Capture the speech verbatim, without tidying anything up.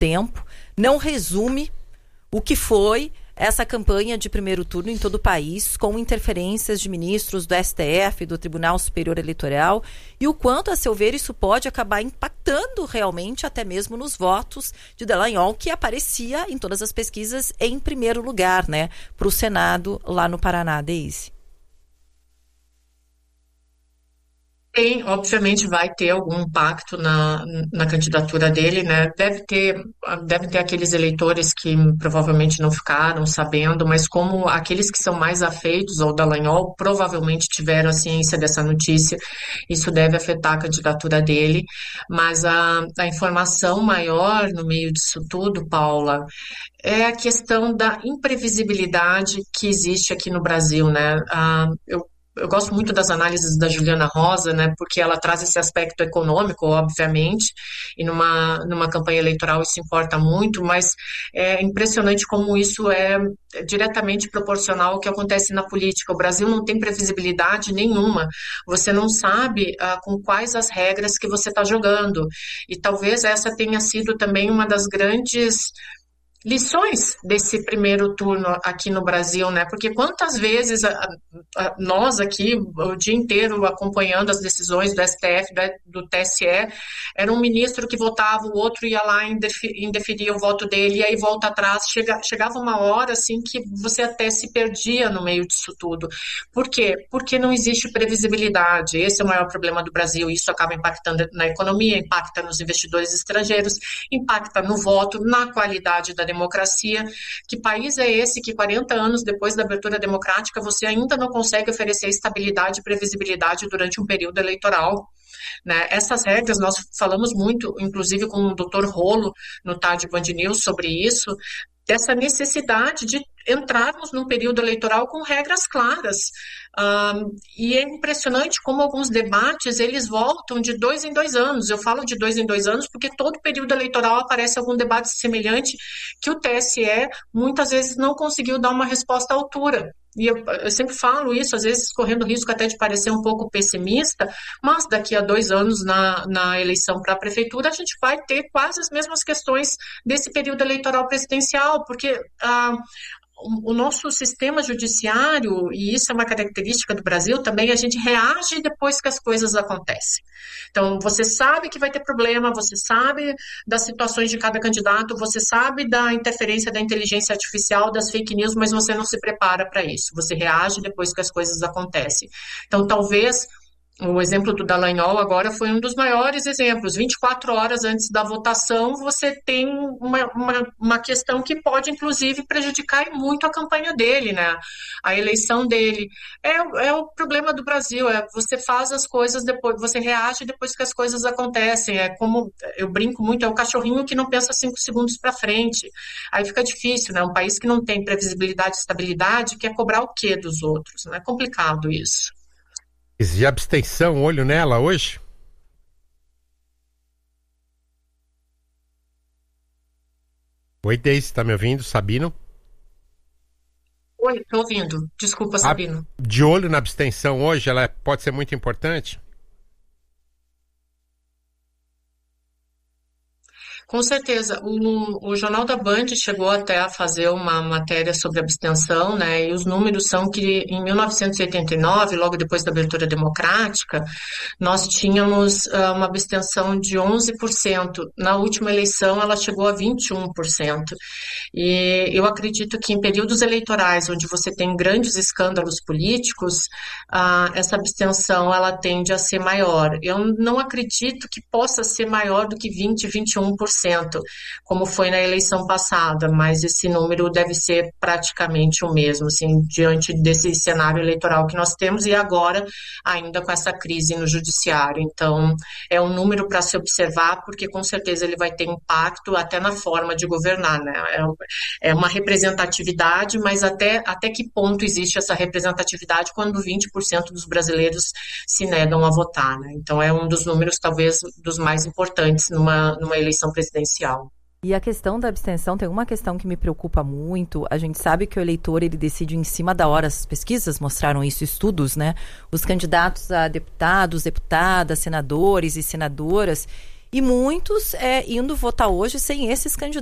tempo, não resume o que foi essa campanha de primeiro turno em todo o país, com interferências de ministros do S T F, do Tribunal Superior Eleitoral, e o quanto, a seu ver, isso pode acabar impactando realmente até mesmo nos votos de Dallagnol, que aparecia em todas as pesquisas em primeiro lugar, né, para o Senado lá no Paraná, Deise. Tem, obviamente vai ter algum impacto na, na candidatura dele, né? Deve ter, deve ter aqueles eleitores que provavelmente não ficaram sabendo, mas como aqueles que são mais afeitos ao Dallagnol provavelmente tiveram a ciência dessa notícia, isso deve afetar a candidatura dele. Mas a, a informação maior no meio disso tudo, Paula, é a questão da imprevisibilidade que existe aqui no Brasil, né? Ah, eu Eu gosto muito das análises da Juliana Rosa, né, porque ela traz esse aspecto econômico, obviamente, e numa, numa campanha eleitoral isso importa muito, mas é impressionante como isso é diretamente proporcional ao que acontece na política. O Brasil não tem previsibilidade nenhuma, você não sabe ah, com quais as regras que você está jogando, e talvez essa tenha sido também uma das grandes lições desse primeiro turno aqui no Brasil, né? Porque quantas vezes a, a, nós aqui, o dia inteiro acompanhando as decisões do S T F, do, do T S E, era um ministro que votava, o outro ia lá e indeferia o voto dele, e aí volta atrás, chega, chegava uma hora assim que você até se perdia no meio disso tudo. Por quê? Porque não existe previsibilidade. Esse é o maior problema do Brasil, isso acaba impactando na economia, impacta nos investidores estrangeiros, impacta no voto, na qualidade da democracia. Que país é esse que quarenta anos depois da abertura democrática você ainda não consegue oferecer estabilidade e previsibilidade durante um período eleitoral? Né? Essas regras, nós falamos muito, inclusive com o doutor Rolo no Tarde Band News sobre isso, dessa necessidade de entrarmos num período eleitoral com regras claras. Um, e é impressionante como alguns debates, eles voltam de dois em dois anos. Eu falo de dois em dois anos porque todo período eleitoral aparece algum debate semelhante que o T S E muitas vezes não conseguiu dar uma resposta à altura. E eu, eu sempre falo isso, às vezes correndo risco até de parecer um pouco pessimista, mas daqui a dois anos na, na eleição para a prefeitura a gente vai ter quase as mesmas questões desse período eleitoral presidencial, porque ah, o nosso sistema judiciário, e isso é uma característica do Brasil também, a gente reage depois que as coisas acontecem. Então, você sabe que vai ter problema, você sabe das situações de cada candidato, você sabe da interferência da inteligência artificial, das fake news, mas você não se prepara para isso. Você reage depois que as coisas acontecem. Então, talvez o exemplo do Dallagnol agora foi um dos maiores exemplos. vinte e quatro horas antes da votação, você tem uma, uma, uma questão que pode, inclusive, prejudicar muito a campanha dele, né? A eleição dele. É, é o problema do Brasil, é você faz as coisas depois, você reage depois que as coisas acontecem. É como, eu brinco muito, é o cachorrinho que não pensa cinco segundos para frente. Aí fica difícil, né? Um país que não tem previsibilidade e estabilidade quer cobrar o quê dos outros? Não é complicado isso. De abstenção, olho nela hoje? Oi, Deise, tá me ouvindo? Sabino? Oi, tô ouvindo. Desculpa, Sabino. A, de olho na abstenção hoje, ela pode ser muito importante? Com certeza. O, o Jornal da Band chegou até a fazer uma matéria sobre abstenção, né? E os números são que em mil novecentos e oitenta e nove, logo depois da abertura democrática, nós tínhamos uh, uma abstenção de onze por cento. Na última eleição, ela chegou a vinte e um por cento. E eu acredito que em períodos eleitorais, onde você tem grandes escândalos políticos, uh, essa abstenção ela tende a ser maior. Eu não acredito que possa ser maior do que vinte, vinte e um por cento. Como foi na eleição passada, mas esse número deve ser praticamente o mesmo, assim, diante desse cenário eleitoral que nós temos e agora ainda com essa crise no judiciário. Então, é um número para se observar, porque com certeza ele vai ter impacto até na forma de governar, né? É, é uma representatividade, mas até, até que ponto existe essa representatividade quando vinte por cento dos brasileiros se negam a votar, né? Então, é um dos números, talvez, dos mais importantes numa, numa eleição presidencial. E a questão da abstenção, tem uma questão que me preocupa muito. A gente sabe que o eleitor, ele decide em cima da hora. As pesquisas mostraram isso, estudos, né? Os candidatos a deputados, deputadas, senadores e senadoras. e muitos é, indo votar hoje sem esses candidatos.